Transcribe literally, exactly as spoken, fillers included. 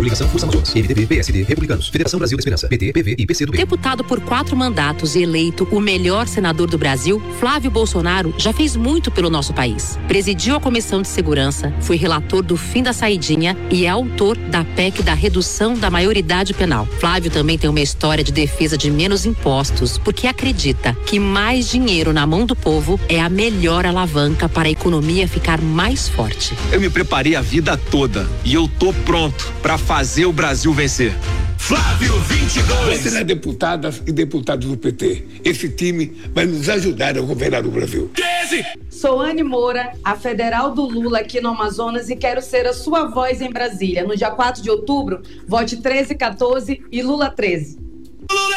Coligação Força Amazonas. M D B, P S D, Republicanos, Federação Brasil da Esperança, P T, P V e P C do B. Deputado por quatro mandatos e eleito o melhor senador do Brasil, Flávio Bolsonaro já fez muito pelo nosso país. Presidiu a Comissão de Segurança, foi relator do fim da saidinha e é autor da P E C da redução da maioridade penal. Flávio também tem uma história de defesa de menos impostos, porque acredita que mais dinheiro na mão do povo é a melhor alavanca para a economia ficar mais forte. Eu me preparei a vida toda e eu tô pronto para fazer o Brasil vencer. Flávio vinte e dois. Você é deputada e deputado do P T. Esse time vai nos ajudar a governar o Brasil. treze. Sou Anne Moura, a federal do Lula aqui no Amazonas, e quero ser a sua voz em Brasília. No dia quatro de outubro, vote treze quatorze e Lula treze.